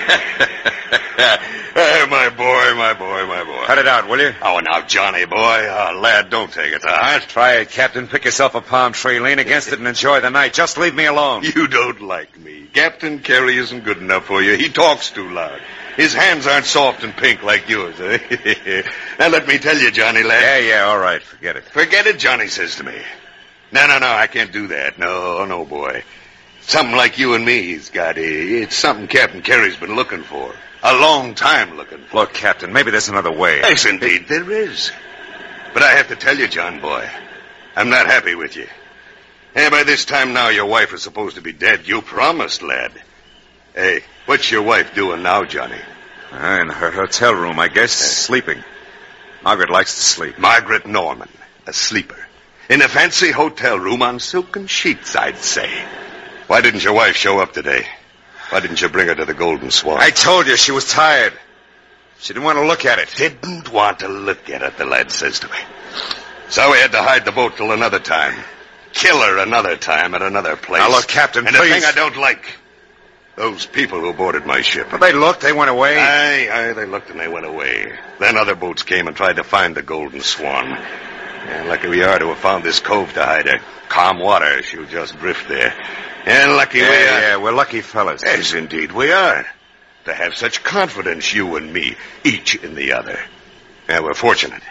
Hey, my boy. Cut it out, will you? Oh, now, Johnny, boy. Lad, don't take it to heart. Try it, Captain. Pick yourself a palm tree, lean against it, and enjoy the night. Just leave me alone. You don't like me. Captain Carey isn't good enough for you. He talks too loud. His hands aren't soft and pink like yours. Now, let me tell you, Johnny, lad. Yeah, all right. Forget it. Forget it, Johnny says to me. No, I can't do that. No, boy. Something like you and me he's got. It's something Captain Carey's been looking for. A long time looking for. Look, Captain, maybe there's another way. Yes, indeed, there is. But I have to tell you, John boy, I'm not happy with you. Hey, by this time now, your wife is supposed to be dead. You promised, lad. Hey, what's your wife doing now, Johnny? In her hotel room, I guess, sleeping. Margaret likes to sleep. Margaret Norman, a sleeper. In a fancy hotel room on silken sheets, I'd say. Why didn't your wife show up today? Why didn't you bring her to the Golden Swan? I told you she was tired. She didn't want to look at it. Didn't want to look at it, the lad says to me. So we had to hide the boat till another time. Kill her another time at another place. Now, look, Captain, and please. the thing I don't like, those people who boarded my ship. But they looked, they went away. Aye, they looked and they went away. Then other boats came and tried to find the Golden Swan. And lucky we are to have found this cove to hide her. Calm water, she'll just drift there. And lucky we are. Yeah, we're lucky fellas. Yes, indeed we are. To have such confidence, you and me, each in the other. Yeah, we're fortunate.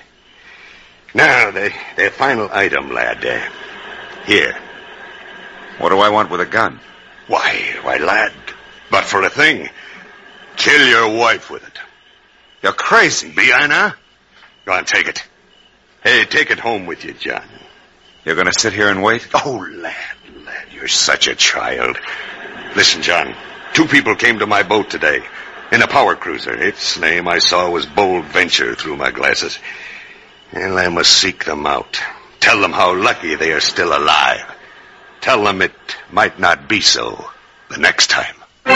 Now, the final item, lad. Here. What do I want with a gun? Why, lad, but for a thing. Kill your wife with it. You're crazy. Be I now? Go on, take it. Hey, take it home with you, John. You're going to sit here and wait? Oh, lad, you're such a child. Listen, John, 2 people came to my boat today in a power cruiser. Its name I saw was Bold Venture through my glasses. And I must seek them out. Tell them how lucky they are still alive. Tell them it might not be so the next time.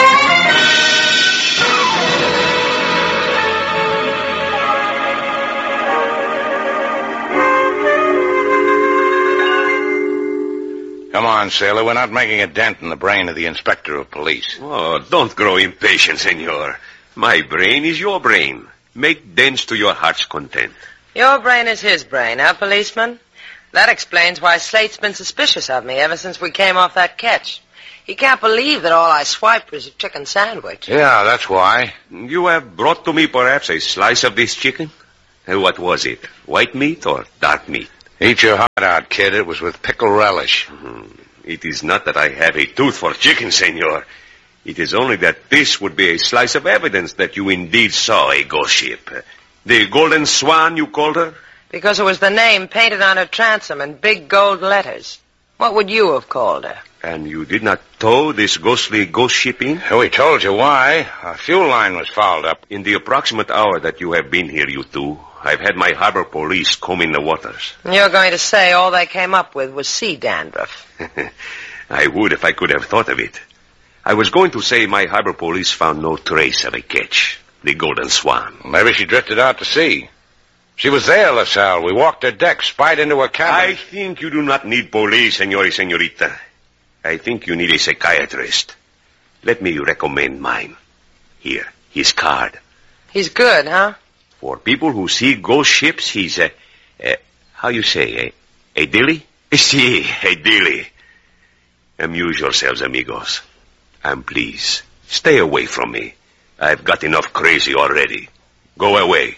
Come on, sailor. We're not making a dent in the brain of the inspector of police. Oh, don't grow impatient, senor. My brain is your brain. Make dents to your heart's content. Your brain is his brain, huh, policeman? That explains why Slate's been suspicious of me ever since we came off that catch. He can't believe that all I swiped was a chicken sandwich. Yeah, that's why. You have brought to me perhaps a slice of this chicken? What was it? White meat or dark meat? Eat your heart out, kid. It was with pickle relish. It is not that I have a tooth for chicken, senor. It is only that this would be a slice of evidence that you indeed saw a ghost ship. The Golden Swan, you called her? Because it was the name painted on her transom in big gold letters. What would you have called her? And you did not tow this ghostly ghost ship in? We told you why. A fuel line was fouled up. In the approximate hour that you have been here, you two, I've had my harbor police combing the waters. You're going to say all they came up with was sea dandruff. I would if I could have thought of it. I was going to say my harbor police found no trace of a catch, the Golden Swan. Maybe she drifted out to sea. She was there, LaSalle. We walked her deck, spied into her cabin. I think you do not need police, senorita. I think you need a psychiatrist. Let me recommend mine. Here, his card. He's good, huh? For people who see ghost ships, he's how you say, a dilly? Si, a dilly. Amuse yourselves, amigos. And please, stay away from me. I've got enough crazy already. Go away.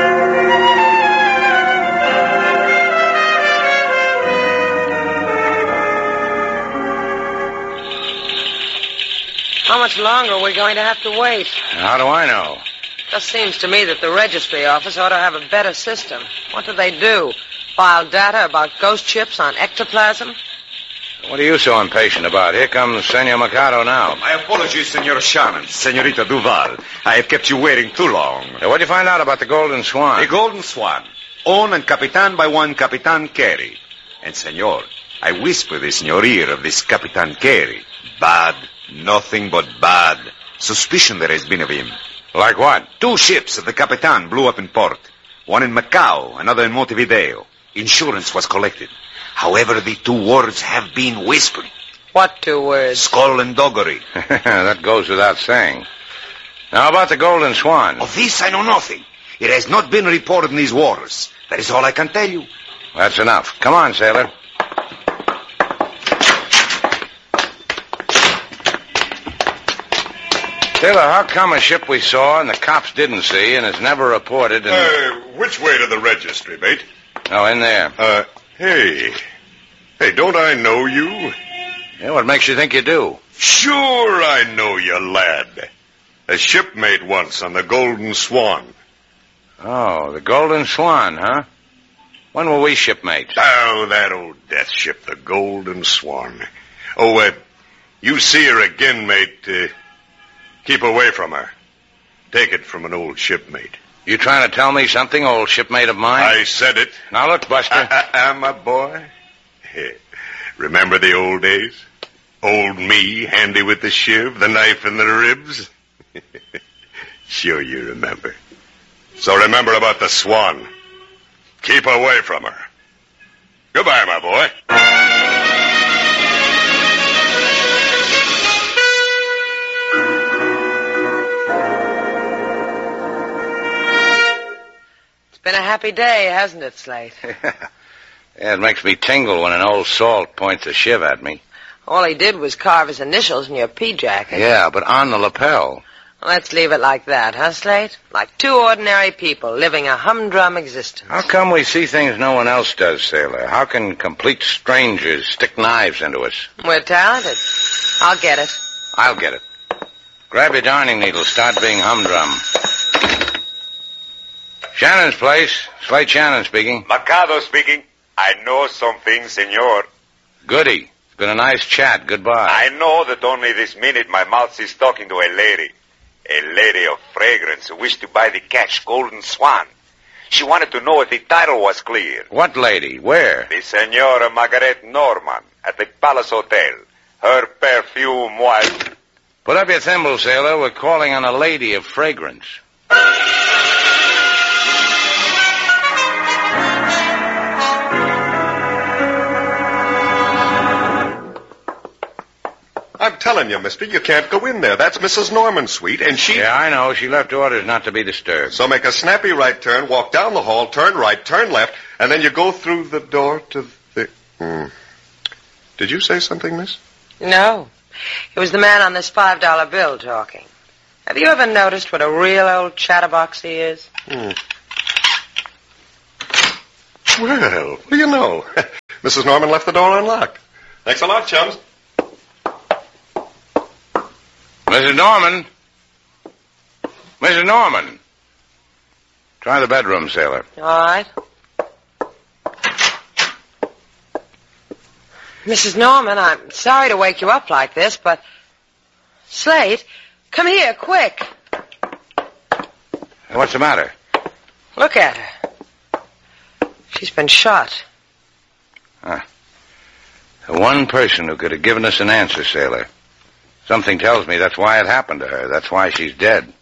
How much longer are we going to have to wait? How do I know? Just seems to me that the registry office ought to have a better system. What do they do? File data about ghost ships on ectoplasm? What are you so impatient about? Here comes Senor Mercado now. My apologies, Senor Shannon, Senorita Duval. I have kept you waiting too long. What'd you find out about the Golden Swan? The Golden Swan, owned and capitan by one Capitan Carey. And, senor, I whisper this in your ear of this Capitan Carey. Bad, nothing but bad. Suspicion there has been of him. Like what? 2 ships of the Capitan blew up in port. One in Macau, another in Montevideo. Insurance was collected. However, the 2 words have been whispered. What 2 words? Skull and doggery. That goes without saying. Now, how about the Golden Swan? Of this I know nothing. It has not been reported in these waters. That is all I can tell you. That's enough. Come on, sailor. Sailor, how come a ship we saw and the cops didn't see and is never reported and... Which way to the registry, mate? Oh, in there. Hey, don't I know you? Yeah, what makes you think you do? Sure I know you, lad. A shipmate once on the Golden Swan. Oh, the Golden Swan, huh? When were we shipmates? Oh, that old death ship, the Golden Swan. Oh, you see her again, mate, keep away from her. Take it from an old shipmate. You trying to tell me something, old shipmate of mine? I said it. Now look, Buster. My boy. Remember the old days? Old me, handy with the shiv, the knife in the ribs? Sure you remember. So remember about the Swan. Keep away from her. Goodbye, my boy. It's been a happy day, hasn't it, Slate? Yeah, it makes me tingle when an old salt points a shiv at me. All he did was carve his initials in your pea jacket. Yeah, but on the lapel. Let's leave it like that, huh, Slate? Like two ordinary people living a humdrum existence. How come we see things no one else does, sailor? How can complete strangers stick knives into us? We're talented. I'll get it. I'll get it. Grab your darning needle. Start being humdrum. Shannon's place. Slate Shannon speaking. Mercado speaking. I know something, senor. Goody. It's been a nice chat. Goodbye. I know that only this minute my mouth is talking to a lady. A lady of fragrance who wished to buy the catch Golden Swan. She wanted to know if the title was clear. What lady? Where? The Senora Margaret Norman at the Palace Hotel. Her perfume was... Put up your thimble, sailor. We're calling on a lady of fragrance. I'm telling you, mister, you can't go in there. That's Mrs. Norman's suite, and she... Yeah, I know. She left orders not to be disturbed. So make a snappy right turn, walk down the hall, turn right, turn left, and then you go through the door to the... Did you say something, miss? No. It was the man on this $5 bill talking. Have you ever noticed what a real old chatterbox he is? Well, what do you know? Mrs. Norman left the door unlocked. Thanks a lot, chums. Mrs. Norman? Mrs. Norman? Try the bedroom, sailor. All right. Mrs. Norman, I'm sorry to wake you up like this, but... Slate, come here, quick. What's the matter? Look at her. She's been shot. The one person who could have given us an answer, sailor. Something tells me that's why it happened to her. That's why she's dead.